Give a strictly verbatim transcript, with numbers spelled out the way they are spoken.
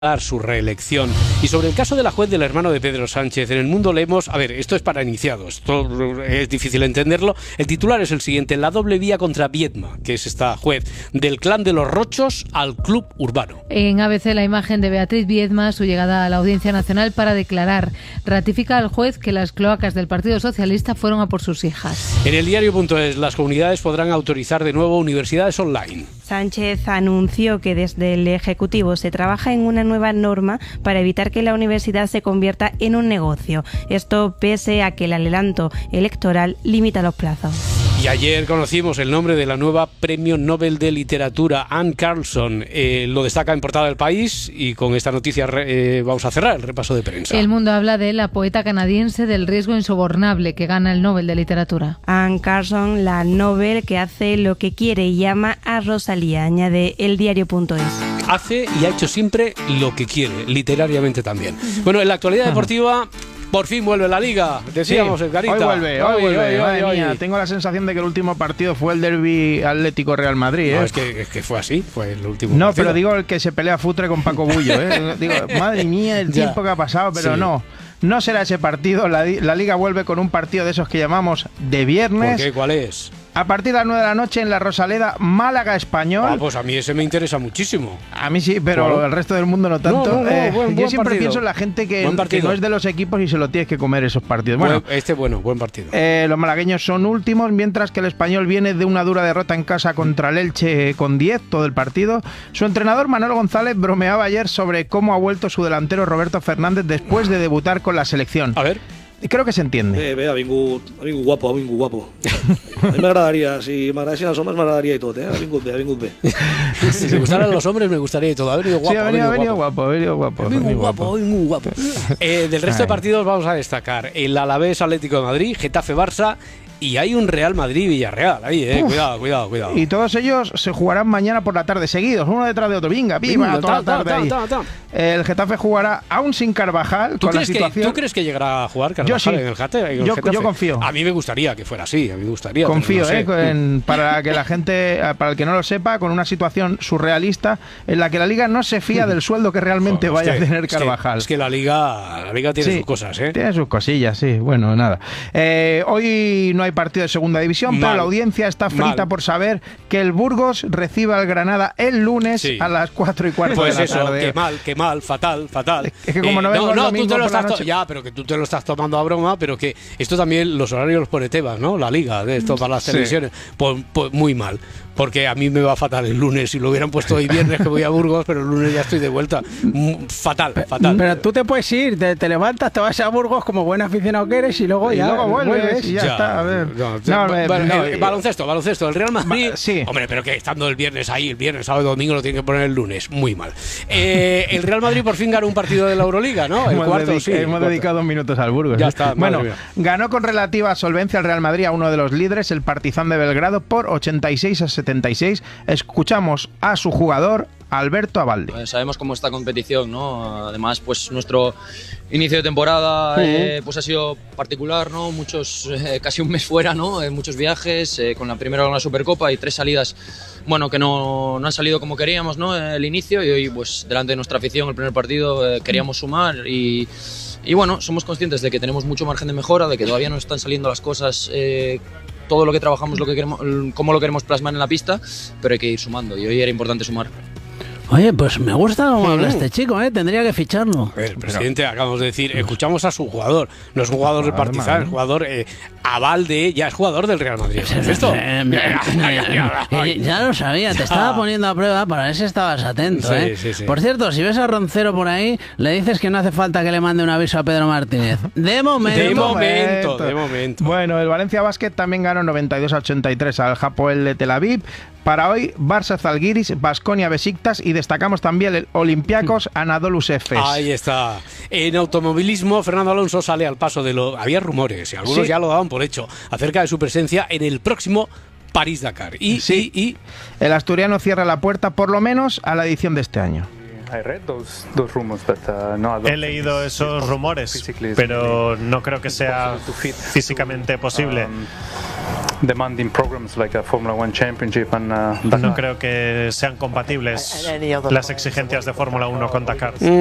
su reelección. Y sobre el caso de la juez del hermano de Pedro Sánchez, en El Mundo leemos, a ver, esto es para iniciados, esto es difícil entenderlo, el titular es el siguiente: la doble vía contra Viedma, que es esta juez, del clan de los Rochos al club urbano. En A B C la imagen de Beatriz Viedma, su llegada a la Audiencia Nacional para declarar, ratifica al juez que las cloacas del Partido Socialista fueron a por sus hijas. En el diario punto es, las comunidades podrán autorizar de nuevo universidades online. Sánchez anunció que desde el Ejecutivo se trabaja en una nueva norma para evitar que la universidad se convierta en un negocio. Esto pese a que el adelanto electoral limita los plazos. Y ayer conocimos el nombre de la nueva Premio Nobel de Literatura, Anne Carlson. Eh, lo destaca en portada del País y con esta noticia eh, vamos a cerrar el repaso de prensa. El Mundo habla de la poeta canadiense del riesgo insobornable que gana el Nobel de Literatura. Anne Carlson, la Nobel que hace lo que quiere y llama a Rosalía, añade el diario punto es. Hace y ha hecho siempre lo que quiere, literariamente también. Bueno, en la actualidad deportiva... Por fin vuelve la Liga, decíamos, sí, Edgarita. Hoy vuelve, hoy, hoy vuelve, hoy, madre hoy, mía. Hoy. Tengo la sensación de que el último partido fue el derbi Atlético-Real Madrid, ¿eh? No, es que, es que fue así, fue el último No, partido. pero digo el que se pelea Futre con Paco Bullo, ¿eh? Digo, madre mía, el tiempo que ha pasado, pero sí. no. No será ese partido, la, la Liga vuelve con un partido de esos que llamamos de viernes. ¿Por qué? ¿Cuál es? A partir de las nueve de la noche en la Rosaleda, Málaga-Español. Ah, pues a mí ese me interesa muchísimo. A mí sí, pero claro. El resto del mundo no tanto. No, no, no, eh, buen, yo buen siempre partido. pienso en la gente que, que no es de los equipos y se lo tienes que comer esos partidos. Bueno, buen, este bueno, buen partido. Eh, los malagueños son últimos, mientras que el Español viene de una dura derrota en casa contra el Elche con diez todo el partido. Su entrenador Manuel González bromeaba ayer sobre cómo ha vuelto su delantero Roberto Fernández después de debutar con la selección. A ver. Creo que se entiende. Eh, bé, ha vingut, ha vingut guapo, ha vingut guapo. A mi m'agradaria, si m'agradessin els homes m'agradaria i tot, eh? Ha vingut bé, ha vingut bé. Si me gustaran los hombres me gustaría y todo. Ha venido guapo, sí, ha venido, ha venido guapo. Ha venido guapo, ha venido guapo. Ha venido guapo, ha venido guapo. Eh, del resto Ay. de partidos vamos a destacar el Alavés Atlético de Madrid, Getafe Barça. Y hay un Real Madrid-Villarreal ahí, eh. Uf, cuidado, cuidado, cuidado. Y todos ellos se jugarán mañana por la tarde, seguidos, uno detrás de otro. Venga, viva, viva toda ta, la tarde ta, ahí. Ta, ta, ta. El Getafe jugará aún sin Carvajal. ¿Tú, con crees la situación... que, ¿Tú crees que llegará a jugar Carvajal yo sí. en el Getafe? Yo, yo confío. A mí me gustaría que fuera así, a mí me gustaría. Confío, no sé. eh, en, para que la gente, para el que no lo sepa, con una situación surrealista en la que la Liga no se fía del sueldo que realmente Joder, vaya es que, a tener Carvajal. Es que, es que la Liga, la Liga tiene sí, sus cosas, ¿eh? Tiene sus cosillas, sí. Bueno, nada. Eh, hoy no hay partido de segunda división. Mal. Pero la audiencia está frita Mal. por saber que el Burgos reciba al Granada el lunes sí. a las cuatro y cuarto pues de la eso, tarde. Qué mal, qué mal, fatal, fatal. Es que como eh, no vengo no, el no, domingo tú te lo por la estás noche... Ya, pero que tú te lo estás tomando a broma, pero que esto también, los horarios los pone Tebas, ¿no? La Liga, de esto para las sí. televisiones. Pues, pues muy mal. Porque a mí me va fatal el lunes. Si lo hubieran puesto hoy viernes que voy a Burgos, pero el lunes ya estoy de vuelta. Fatal, fatal. Pero tú te puedes ir, te, te levantas, te vas a Burgos como buen aficionado que eres y luego y ya luego vuelves, vuelves y ya, ya está. A ver. No, no, no, bueno, no, eh, baloncesto, baloncesto. El Real Madrid. Sí. Hombre, pero que estando el viernes ahí, el viernes, sábado y domingo lo tienen que poner el lunes. Muy mal. Eh, el Real Madrid por fin ganó un partido de la Euroliga, ¿no? El hemos cuarto, dedic- sí. Hemos cuarto. dedicado dos minutos al Burgos. Ya ¿eh? está. Bueno, ganó con relativa solvencia el Real Madrid a uno de los líderes, el Partizan de Belgrado, por ochenta y seis a setenta y seis. Escuchamos a su jugador, Alberto Abalde. Eh, sabemos cómo está competición, ¿no? Además, pues nuestro inicio de temporada uh-huh. eh, pues ha sido particular, ¿no? Muchos, eh, casi un mes fuera, ¿no? Eh, muchos viajes, eh, con la primera con la Supercopa y tres salidas, bueno, que no, no han salido como queríamos, ¿no? El inicio y hoy, pues delante de nuestra afición, el primer partido, eh, queríamos sumar y, y bueno, somos conscientes de que tenemos mucho margen de mejora, de que todavía no están saliendo las cosas. Eh, todo lo que trabajamos, lo que queremos, cómo lo queremos plasmar en la pista, pero hay que ir sumando y hoy era importante sumar. Oye, pues me gusta cómo habla este chico, ¿eh? Tendría que ficharlo. El presidente, acabamos de decir, escuchamos a su jugador, no es un jugador del Partizan, es jugador eh, Abalde, ya es jugador del Real Madrid. ¿Es esto? Ya lo sabía, te estaba poniendo a prueba para ver si estabas atento, sí, ¿eh? Sí, sí. Por cierto, si ves a Roncero por ahí, le dices que no hace falta que le mande un aviso a Pedro Martínez. De momento. De momento, de momento. Bueno, el Valencia Basket también ganó noventa y dos a ochenta y tres al Hapoel de Tel Aviv. Para hoy, Barça Zalgiris, Baskonia Besiktas y destacamos también el Olympiacos Anadolu Efes. Ahí está. En automovilismo, Fernando Alonso sale al paso de lo... Había rumores, y algunos sí. ya lo daban por hecho, acerca de su presencia en el próximo París-Dakar. Y, sí. y, y el asturiano cierra la puerta, por lo menos, a la edición de este año. He leído esos rumores, pero no creo que sea físicamente posible. demanding programs like a Formula One Championship and uh, no creo que sean compatibles las exigencias de Fórmula uno con Dakar.